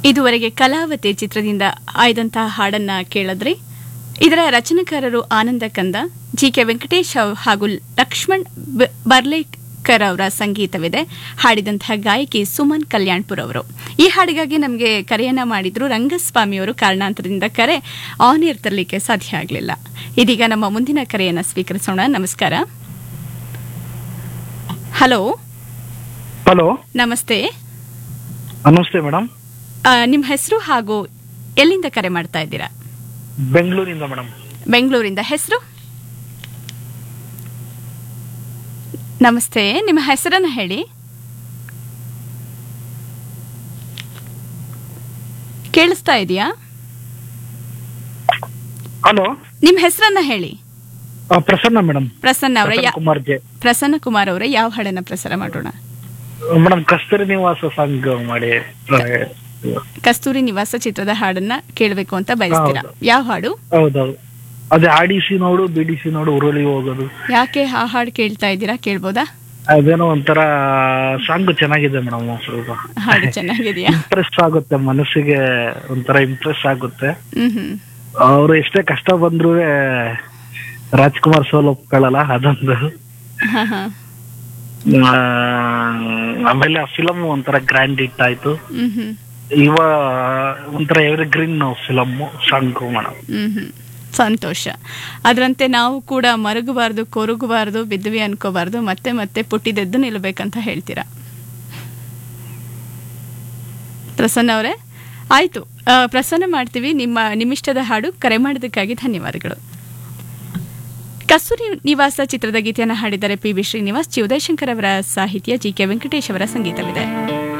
ಇದುವರೆಗೆ ಕಲಾವತಿ ಚಿತ್ರದಿಂದ ಆಯ್ದಂತಹ ಹಾಡನ್ನ ಕೇಳಿದ್ರಿ. ಇದರ ರಚನಾಕಾರರು ಆನಂದ ಕಂದ, ಜಿ.ಕೆ. ವೆಂಕಟೇಶ್ ಹಾಗೂ ಲಕ್ಷ್ಮಣ್ ಬರ್ಲೇಕರ್ ಅವರ ಸಂಗೀತವಿದೆ. ಹಾಡಿದಂತಹ ಗಾಯಕಿ ಸುಮನ್ ಕಲ್ಯಾಣ್ಪುರ್ ಅವರು. ಈ ಹಾಡಿಗಾಗಿ ನಮಗೆ ಕರೆಯನ್ನ ಮಾಡಿದ್ರು ರಂಗಸ್ವಾಮಿಯವರು. ಕಾರಣಾಂತರದಿಂದ ಕರೆ ಆನ್ ಏರ್ ತರಲಿಕ್ಕೆ ಸಾಧ್ಯ ಆಗಲಿಲ್ಲ. ಇದೀಗ ನಮ್ಮ ಮುಂದಿನ ಕರೆಯನ್ನ ಸ್ವೀಕರಿಸೋಣ. ನಮಸ್ಕಾರ. ಹಲೋ. ಹಲೋ, ನಮಸ್ತೆ. ನಮಸ್ತೆ ಮೇಡಮ್. ನಿಮ್ಮ ಹೆಸರು ಹಾಗೂ ಎಲ್ಲಿಂದ ಕರೆ ಮಾಡ್ತಾ ಇದ್ದೀರಾ? ಬೆಂಗಳೂರಿಂದ ಮೇಡಮ್. ಬೆಂಗಳೂರಿಂದ. ಹೆಸರು? ನಮಸ್ತೆ, ನಿಮ್ಮ ಹೆಸರನ್ನ ಹೇಳಿ. ಕೇಳಿಸ್ತಾ ಇದೆಯಾ? ಹಲೋ, ನಿಮ್ಮ ಹೆಸರನ್ನ ಹೇಳಿ. ಪ್ರಸನ್ನ ಮೇಡಮ್. ಪ್ರಸನ್ನ ಅವರ ಕುಮಾರ್ ಜೆ. ಪ್ರಸನ್ನ ಕುಮಾರ್ ಅವರ ಯಾವ ಹಾಡನ್ನ ಪ್ರಸಾರ ಮಾಡೋಣ? ಮೇಡಮ್, ಕಸ್ತೂರಿ ನಿವಾಸ ಸಾಂಗ್ ಮಾಡಿ. ಕಸ್ತೂರಿ ನಿವಾಸ ಚಿತ್ರದ ಹಾಡನ್ನ ಕೇಳಬೇಕು ಅಂತ ಬಯಸ್ತೀರಾ? ಯಾವ ಹಾಡು? ಹೌದೌದು, ಅದೇ ಆಡಿಸಿ ನೋಡು ಬಿಡಿಸಿ ನೋಡು ಉರುಳಿ ಹೋಗೋದು. ಯಾಕೆ ಆ ಹಾಡು ಕೇಳ್ತಾ ಇದ್ದೀರಾ? ಕೇಳ್ಬೋದಾ? ಅದೇನೋ ಒಂಥರ ಸಾಂಗ್ ಚೆನ್ನಾಗಿದೆ ಮೇಡಮ್. ಸ್ವಲ್ಪ ಹಾಡು ಚೆನ್ನಾಗಿದೆಯಾ? ಇಂಪ್ರೆಸ್ ಆಗುತ್ತೆ, ಮನಸ್ಸಿಗೆ ಒಂಥರ ಇಂಪ್ರೆಸ್ ಆಗುತ್ತೆ. ಹ್ಮ್. ಅವ್ರು ಎಷ್ಟೇ ಕಷ್ಟ ಬಂದ್ರು ರಾಜ್ಕುಮಾರ್ ಸೋಲ್ ಒಪ್ಕೊಳ್ಳಲ್ಲ, ಅದೊಂದು. ಆಮೇಲೆ ಆ ಫಿಲಮ್ ಒಂಥರ ಗ್ರ್ಯಾಂಡ್ ಹಿಟ್ ಆಯ್ತು. ಇವ ಒಂಥರ ever green film song madam. ಸಂತೋಷ. ಅದರಂತೆ ನಾವು ಕೂಡ ಮರುಗಬಾರ್ದು, ಕೊರಗಬಾರ್ದು, ಬಿದ್ದುವಿ ಅನ್ಕೋಬಾರ್ದು, ಮತ್ತೆ ಮತ್ತೆ ಪುಟ್ಟಿದೆದ್ದು ನಿಲ್ಲಬೇಕಂತ ಹೇಳ್ತೀರಾ ಪ್ರಸನ್ನ ಅವರೇ? ಆಯ್ತು, ಪ್ರಸನ್ನ ಮಾಡ್ತೀವಿ. ನಿಮ್ಮಿಷ್ಟದ ಹಾಡು. ಕರೆ ಮಾಡಿದ್ದಕ್ಕಾಗಿ ಧನ್ಯವಾದಗಳು. ಕಸ್ತೂರಿ ನಿವಾಸ ಚಿತ್ರದ ಗೀತೆಯನ್ನು ಹಾಡಿದ್ದಾರೆ ಪಿ.ಬಿ. ಶ್ರೀನಿವಾಸ್. ಜಿ. ಉದಯಶಂಕರ್ ಅವರ ಸಾಹಿತ್ಯ, ಜಿ.ಕೆ. ವೆಂಕಟೇಶ್ ಅವರ ಸಂಗೀತವಿದೆ.